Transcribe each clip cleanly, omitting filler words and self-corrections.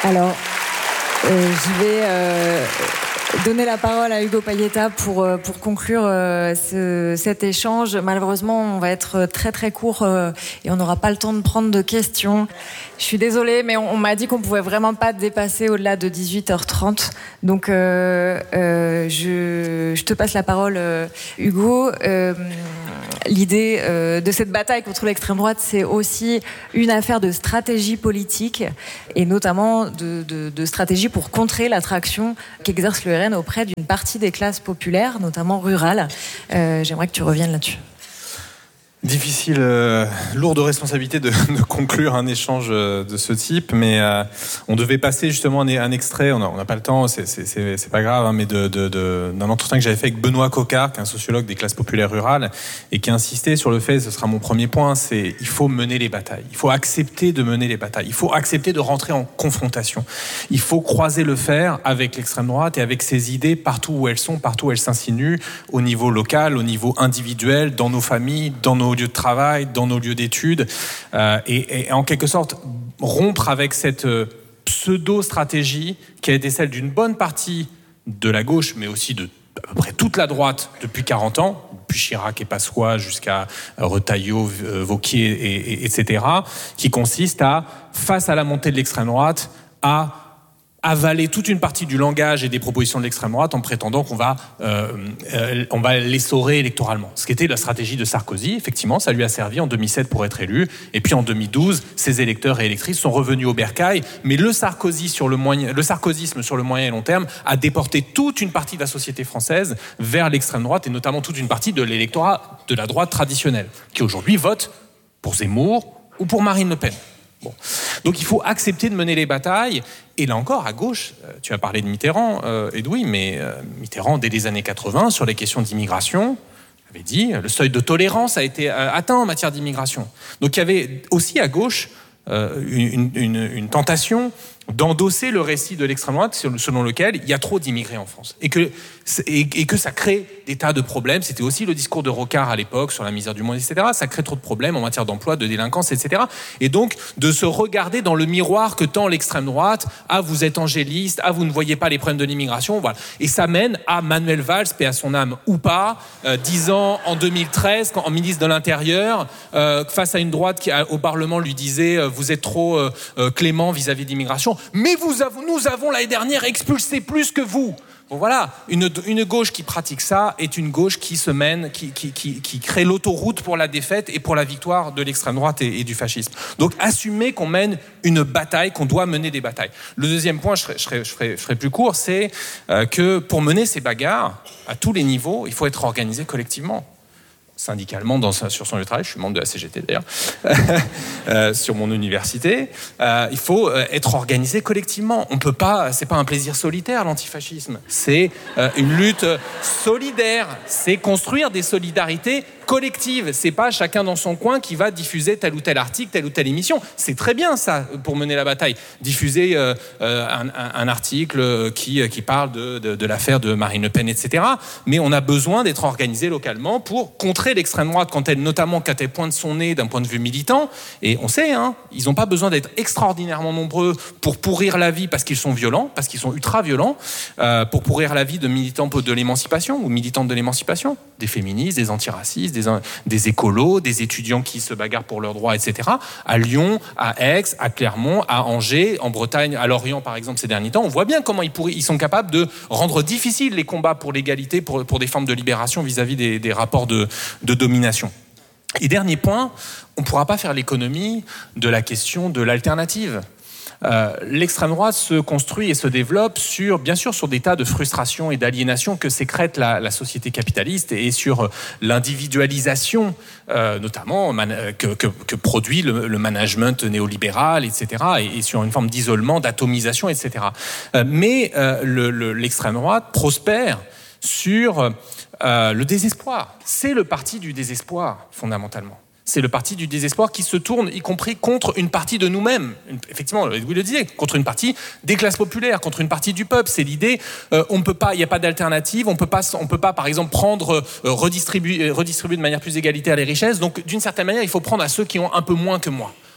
Alors, je vais donner la parole à Hugo Payetta pour conclure cet échange. Malheureusement, on va être très très court et on n'aura pas le temps de prendre de questions. Je suis désolée, mais on m'a dit qu'on pouvait vraiment pas dépasser au-delà de 18h30. Donc, je te passe la parole, Hugo. L'idée de cette bataille contre l'extrême droite, c'est aussi une affaire de stratégie politique et notamment de stratégie pour contrer l'attraction qu'exerce le RN auprès d'une partie des classes populaires, notamment rurales. J'aimerais que tu reviennes là-dessus. Difficile, lourde responsabilité de conclure un échange de ce type, mais on devait passer justement un extrait, on n'a pas le temps, c'est pas grave, hein, mais d'un entretien que j'avais fait avec Benoît Coquart, qui est un sociologue des classes populaires rurales, et qui insistait sur le fait, ce sera mon premier point, c'est il faut mener les batailles, il faut accepter de mener les batailles, il faut accepter de rentrer en confrontation, il faut croiser le fer avec l'extrême droite et avec ses idées partout où elles sont, partout où elles s'insinuent, au niveau local, au niveau individuel, dans nos familles, dans nos lieux de travail, dans nos lieux d'études, et en quelque sorte rompre avec cette pseudo-stratégie qui a été celle d'une bonne partie de la gauche, mais aussi de à peu près toute la droite depuis 40 ans, depuis Chirac et Pasqua jusqu'à Retailleau, Wauquiez, etc., qui consiste à, face à la montée de l'extrême droite, à avaler toute une partie du langage et des propositions de l'extrême droite en prétendant qu'on va l'essorer électoralement. Ce qui était la stratégie de Sarkozy, effectivement, ça lui a servi en 2007 pour être élu, et puis en 2012, ses électeurs et électrices sont revenus au bercail, mais le sarkozysme sur le moyen et long terme a déporté toute une partie de la société française vers l'extrême droite, et notamment toute une partie de l'électorat de la droite traditionnelle, qui aujourd'hui vote pour Zemmour ou pour Marine Le Pen. Bon. Donc il faut accepter de mener les batailles. Et là encore, à gauche, tu as parlé de Mitterrand, Edoui, mais Mitterrand, dès les années 80, sur les questions d'immigration, avait dit le seuil de tolérance a été atteint en matière d'immigration. Donc il y avait aussi à gauche une tentation d'endosser le récit de l'extrême droite selon lequel il y a trop d'immigrés en France et que ça crée des tas de problèmes. C'était aussi le discours de Rocard à l'époque sur la misère du monde, etc. Ça crée trop de problèmes en matière d'emploi, de délinquance, etc. Et donc de se regarder dans le miroir que tend l'extrême droite. Ah, vous êtes angéliste. Ah, vous ne voyez pas les problèmes de l'immigration. Voilà. Et ça mène à Manuel Valls, paix à son âme ou pas, disant en 2013, en ministre de l'Intérieur, face à une droite qui au Parlement lui disait vous êtes trop clément vis-à-vis de l'immigration. Mais nous avons l'année dernière expulsé plus que vous. Bon voilà, une gauche qui pratique ça est une gauche qui se mène, qui crée l'autoroute pour la défaite et pour la victoire de l'extrême droite et du fascisme. Donc assumer qu'on mène une bataille, qu'on doit mener des batailles. Le deuxième point, je ferai plus court, c'est que pour mener ces bagarres à tous les niveaux, il faut être organisé collectivement. Syndicalement sur son lieu de travail, je suis membre de la CGT d'ailleurs, sur mon université, il faut être organisé collectivement. On peut pas, c'est pas un plaisir solitaire l'antifascisme, c'est une lutte solidaire, c'est construire des solidarités collectives. C'est pas chacun dans son coin qui va diffuser tel ou tel article, telle ou telle émission. C'est très bien ça pour mener la bataille. Diffuser un article qui parle de l'affaire de Marine Le Pen, etc. Mais on a besoin d'être organisé localement pour contrer l'extrême droite quand elle pointe son nez d'un point de vue militant. Et on sait, ils n'ont pas besoin d'être extraordinairement nombreux pour pourrir la vie parce qu'ils sont violents, parce qu'ils sont ultra violents, pour pourrir la vie de militants de l'émancipation ou militantes de l'émancipation, des féministes, des antiracistes, des écolos, des étudiants qui se bagarrent pour leurs droits, etc. À Lyon, à Aix, à Clermont, à Angers, en Bretagne, à Lorient par exemple ces derniers temps, on voit bien comment ils sont capables de rendre difficiles les combats pour l'égalité, pour des formes de libération vis-à-vis des rapports de domination. Et dernier point, on ne pourra pas faire l'économie de la question de l'alternative. L'extrême droite se construit et se développe bien sûr sur des tas de frustrations et d'aliénations que sécrète la société capitaliste et sur l'individualisation notamment que produit le management néolibéral, etc. et sur une forme d'isolement, d'atomisation, etc. Mais l'extrême droite prospère sur le désespoir. C'est le parti du désespoir, fondamentalement. C'est le parti du désespoir qui se tourne, y compris contre une partie de nous-mêmes. Effectivement, Louis le disait, contre une partie des classes populaires, contre une partie du peuple. C'est l'idée, on ne peut pas, il n'y a pas d'alternative, on peut pas, par exemple, redistribuer de manière plus égalitaire les richesses. Donc, d'une certaine manière, il faut prendre à ceux qui ont un peu moins que moi.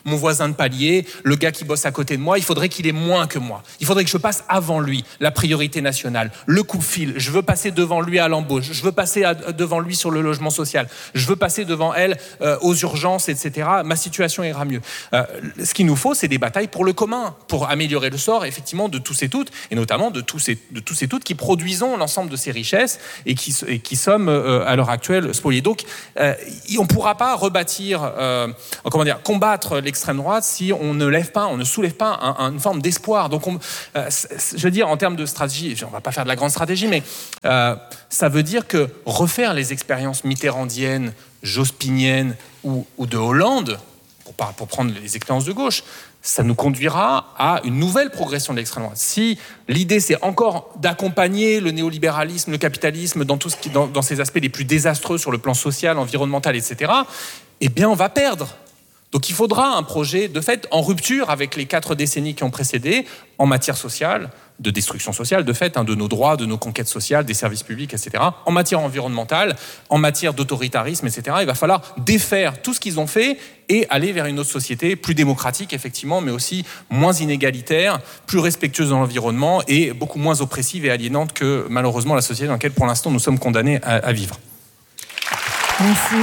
mon voisin de palier, le gars qui bosse à côté de moi, il faudrait qu'il ait moins que moi. Il faudrait que je passe avant lui, la priorité nationale, le coupe-fil. Je veux passer devant lui à l'embauche, je veux passer devant lui sur le logement social, je veux passer devant elle aux urgences, etc. Ma situation ira mieux. Ce qu'il nous faut, c'est des batailles pour le commun, pour améliorer le sort, effectivement, de tous et toutes, et notamment de tous et toutes qui produisons l'ensemble de ces richesses et qui sommes, à l'heure actuelle, spoliés. Donc, on ne pourra pas rebâtir, combattre l'extrême droite si on ne soulève pas une forme d'espoir. Donc, je veux dire, en termes de stratégie, on ne va pas faire de la grande stratégie, mais ça veut dire que refaire les expériences mitterrandiennes, jospiniennes ou de Hollande, pour prendre les expériences de gauche, ça nous conduira à une nouvelle progression de l'extrême droite. Si l'idée, c'est encore d'accompagner le néolibéralisme, le capitalisme dans ses aspects les plus désastreux sur le plan social, environnemental, etc., eh bien, on va perdre. Donc, il faudra un projet, de fait, en rupture avec les 4 décennies qui ont précédé, en matière sociale, de destruction sociale, de fait, de nos droits, de nos conquêtes sociales, des services publics, etc. En matière environnementale, en matière d'autoritarisme, etc. Il va falloir défaire tout ce qu'ils ont fait et aller vers une autre société plus démocratique, effectivement, mais aussi moins inégalitaire, plus respectueuse de l'environnement et beaucoup moins oppressive et aliénante que, malheureusement, la société dans laquelle, pour l'instant, nous sommes condamnés à vivre. Merci.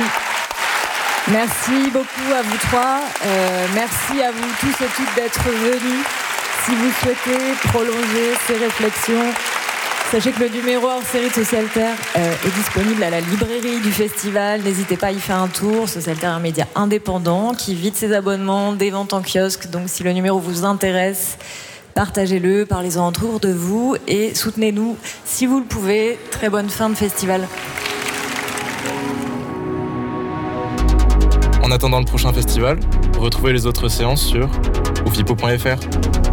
Merci beaucoup à vous 3. Merci à vous tous et toutes d'être venus. Si vous souhaitez prolonger ces réflexions, sachez que le numéro hors série de Socialterre est disponible à la librairie du festival. N'hésitez pas à y faire un tour. Socialterre est un média indépendant qui vide ses abonnements, des ventes en kiosque. Donc si le numéro vous intéresse, partagez-le, parlez-en autour de vous et soutenez-nous si vous le pouvez. Très bonne fin de festival. En attendant le prochain festival, retrouvez les autres séances sur oufipo.fr.